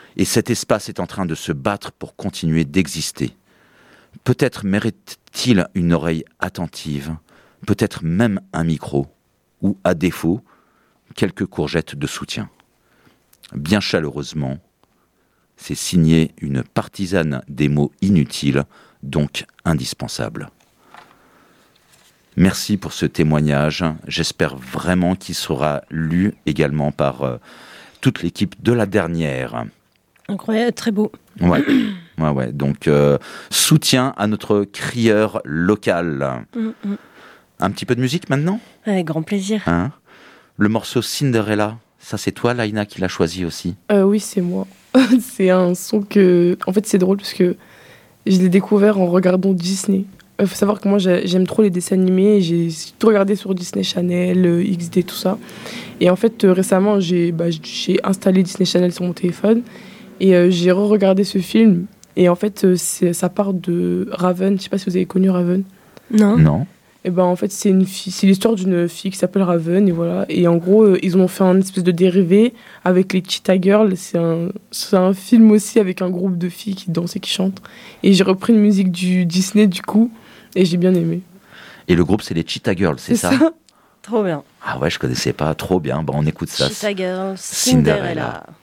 Et cet espace est en train de se battre pour continuer d'exister. Peut-être mérite-t-il une oreille attentive, peut-être même un micro, ou à défaut, quelques courgettes de soutien. Bien chaleureusement, c'est signé une partisane des mots inutiles, donc indispensables. Merci pour ce témoignage. J'espère vraiment qu'il sera lu également par toute l'équipe de la dernière. Incroyable, très beau. Ouais. Donc, soutien à notre crieur local. Un petit peu de musique maintenant ? Avec grand plaisir. Hein ? Le morceau Cinderella, ça c'est toi, Laïna, qui l'a choisi aussi ? Oui, c'est moi. C'est un son que... En fait, c'est drôle parce que je l'ai découvert en regardant Disney. Il faut savoir que moi, j'aime trop les dessins animés. J'ai tout regardé sur Disney Channel, XD, tout ça. Et en fait, récemment, j'ai installé Disney Channel sur mon téléphone. Et j'ai re-regardé ce film. Et en fait, ça part de Raven. Je sais pas si vous avez connu Raven. Non. Et ben en fait, c'est l'histoire d'une fille qui s'appelle Raven. Et voilà. Et en gros, ils ont fait un espèce de dérivé avec les Cheetah Girls. C'est un film aussi avec un groupe de filles qui dansent et qui chantent. Et j'ai repris une musique du Disney, du coup. Et j'ai bien aimé. Et le groupe, c'est les Cheetah Girls, c'est ça ? Trop bien. Ah ouais, je connaissais pas. Trop bien. Bon, on écoute ça. Cheetah Girls, Cinderella.